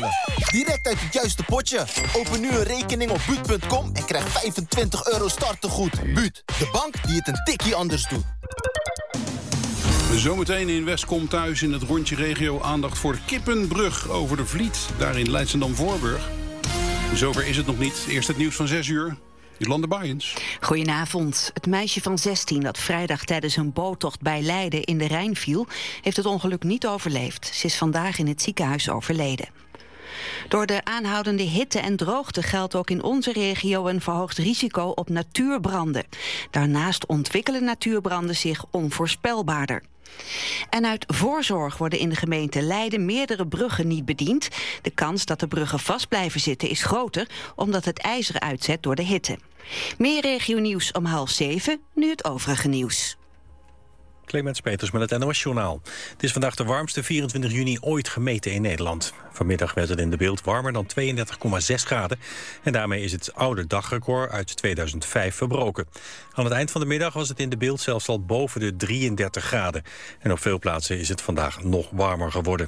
halen. Direct uit het juiste potje. Open nu een rekening op Buut.com en krijg €25 startegoed. Buut, de bank die het een tikkie anders doet. Zometeen in Westcom thuis in het rondje regio aandacht voor de Kippenbrug over de Vliet. Daar in Leidschendam-Voorburg. Zover is het nog niet. Eerst het nieuws van 6 uur. Jolande Baaiens. Goedenavond. Het meisje van 16 dat vrijdag tijdens een boottocht bij Leiden in de Rijn viel, heeft het ongeluk niet overleefd. Ze is vandaag in het ziekenhuis overleden. Door de aanhoudende hitte en droogte geldt ook in onze regio een verhoogd risico op natuurbranden. Daarnaast ontwikkelen natuurbranden zich onvoorspelbaarder. En uit voorzorg worden in de gemeente Leiden meerdere bruggen niet bediend. De kans dat de bruggen vast blijven zitten is groter, omdat het ijzer uitzet door de hitte. Meer regionieuws om 6:30, nu het overige nieuws. Clemens Peters met het NOS-journaal. Het is vandaag de warmste 24 juni ooit gemeten in Nederland. Vanmiddag werd het in de beeld warmer dan 32,6 graden. En daarmee is het oude dagrecord uit 2005 verbroken. Aan het eind van de middag was het in de beeld zelfs al boven de 33 graden. En op veel plaatsen is het vandaag nog warmer geworden.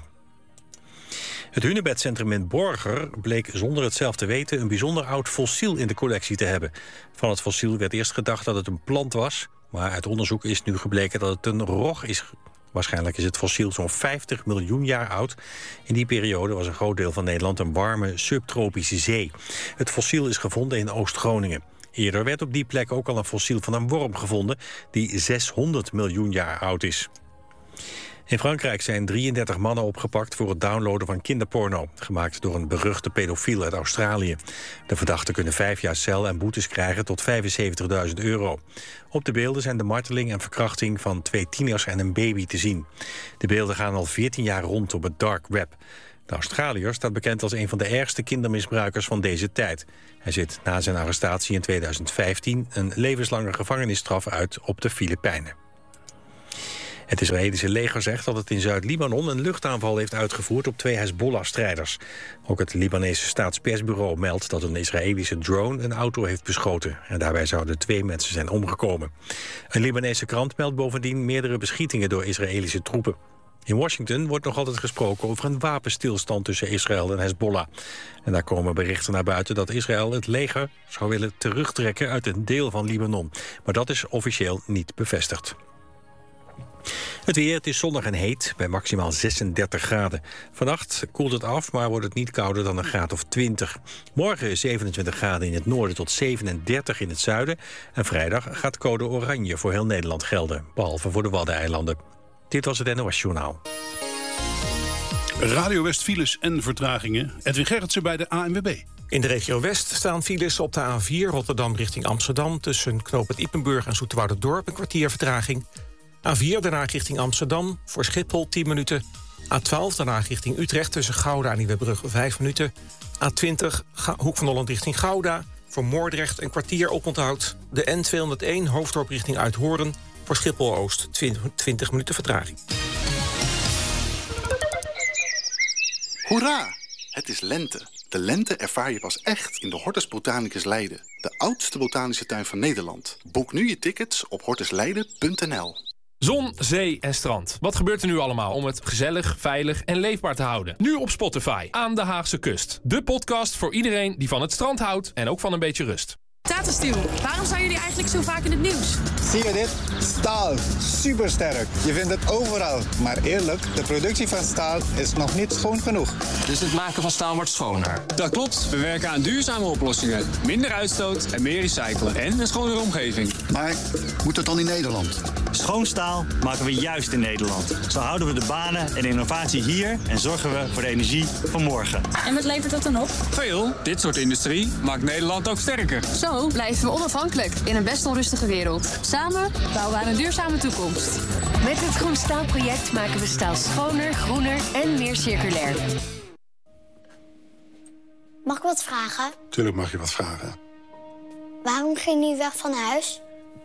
Het hunebedcentrum in Borger bleek zonder het zelf te weten een bijzonder oud fossiel in de collectie te hebben. Van het fossiel werd eerst gedacht dat het een plant was, maar uit onderzoek is nu gebleken dat het een rog is. Waarschijnlijk is het fossiel zo'n 50 miljoen jaar oud. In die periode was een groot deel van Nederland een warme subtropische zee. Het fossiel is gevonden in Oost-Groningen. Eerder werd op die plek ook al een fossiel van een worm gevonden die 600 miljoen jaar oud is. In Frankrijk zijn 33 mannen opgepakt voor het downloaden van kinderporno, gemaakt door een beruchte pedofiel uit Australië. De verdachten kunnen 5 jaar cel en boetes krijgen tot €75.000. Op de beelden zijn de marteling en verkrachting van 2 tieners en een baby te zien. De beelden gaan al 14 jaar rond op het dark web. De Australiër staat bekend als een van de ergste kindermisbruikers van deze tijd. Hij zit na zijn arrestatie in 2015 een levenslange gevangenisstraf uit op de Filipijnen. Het Israëlische leger zegt dat het in Zuid-Libanon een luchtaanval heeft uitgevoerd op 2 Hezbollah-strijders. Ook het Libanese staatspersbureau meldt dat een Israëlische drone een auto heeft beschoten. En daarbij zouden 2 mensen zijn omgekomen. Een Libanese krant meldt bovendien meerdere beschietingen door Israëlische troepen. In Washington wordt nog altijd gesproken over een wapenstilstand tussen Israël en Hezbollah. En daar komen berichten naar buiten dat Israël het leger zou willen terugtrekken uit een deel van Libanon. Maar dat is officieel niet bevestigd. Het weer, het is zonnig en heet, bij maximaal 36 graden. Vannacht koelt het af, maar wordt het niet kouder dan een graad of 20. Morgen 27 graden in het noorden tot 37 in het zuiden. En vrijdag gaat code oranje voor heel Nederland gelden, behalve voor de Waddeneilanden. Dit was het NOS Journaal. Radio West files en vertragingen. Edwin Gerritsen bij de ANWB. In de regio West staan files op de A4 Rotterdam richting Amsterdam, tussen knooppunt Ippenburg en Zoeterwouderdorp een kwartier vertraging. A4 daarna richting Amsterdam, voor Schiphol 10 minuten. A12 daarna richting Utrecht, tussen Gouda en Nieuwebrug 5 minuten. A20 Hoek van Holland richting Gouda, voor Moordrecht een kwartier oponthoud. De N201 Hoofddorp richting Uithoorn, voor Schiphol-Oost 20 minuten vertraging. Hoera! Het is lente. De lente ervaar je pas echt in de Hortus Botanicus Leiden. De oudste botanische tuin van Nederland. Boek nu je tickets op hortusleiden.nl. Zon, zee en strand. Wat gebeurt er nu allemaal om het gezellig, veilig en leefbaar te houden? Nu op Spotify, Aan de Haagse Kust. De podcast voor iedereen die van het strand houdt en ook van een beetje rust. Tata Steel, waarom zijn jullie eigenlijk zo vaak in het nieuws? Zie je dit? Staal. Supersterk. Je vindt het overal. Maar eerlijk, de productie van staal is nog niet schoon genoeg. Dus het maken van staal wordt schoner? Dat klopt. We werken aan duurzame oplossingen. Minder uitstoot en meer recyclen. En een schonere omgeving. Maar moet het dan in Nederland? Schoon staal maken we juist in Nederland. Zo houden we de banen en innovatie hier en zorgen we voor de energie van morgen. En wat levert dat dan op? Veel. Dit soort industrie maakt Nederland ook sterker. Zo blijven we onafhankelijk in een best onrustige wereld. Samen bouwen we aan een duurzame toekomst. Met het Groen Staal-project maken we staal schoner, groener en meer circulair. Mag ik wat vragen? Tuurlijk mag je wat vragen. Waarom ging u weg van huis?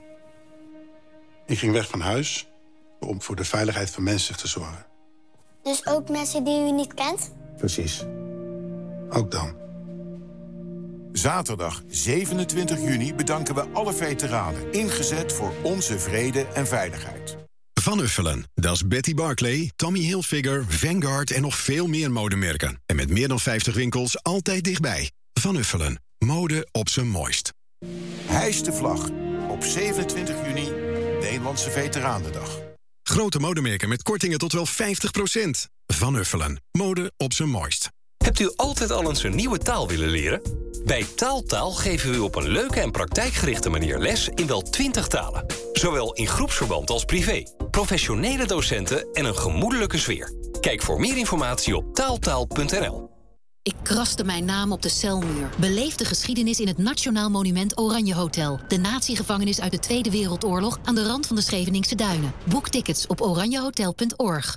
Ik ging weg van huis om voor de veiligheid van mensen te zorgen. Dus ook mensen die u niet kent? Precies. Ook dan. Zaterdag 27 juni bedanken we alle veteranen, ingezet voor onze vrede en veiligheid. Van Uffelen, dat is Betty Barclay, Tommy Hilfiger, Vanguard en nog veel meer modemerken. En met meer dan 50 winkels altijd dichtbij. Van Uffelen, mode op zijn mooist. Hijs de vlag. Op 27 juni, Nederlandse Veteranendag. Grote modemerken met kortingen tot wel 50%. Van Uffelen, mode op zijn mooist. Hebt u altijd al eens een nieuwe taal willen leren? Bij Taaltaal geven we u op een leuke en praktijkgerichte manier les in wel 20 talen. Zowel in groepsverband als privé. Professionele docenten en een gemoedelijke sfeer. Kijk voor meer informatie op taaltaal.nl. Ik kraste mijn naam op de celmuur. Beleef de geschiedenis in het Nationaal Monument Oranje Hotel. De natiegevangenis uit de Tweede Wereldoorlog aan de rand van de Scheveningse Duinen. Boek tickets op oranjehotel.org.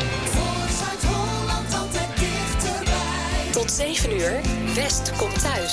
Tot 7 uur, West komt thuis.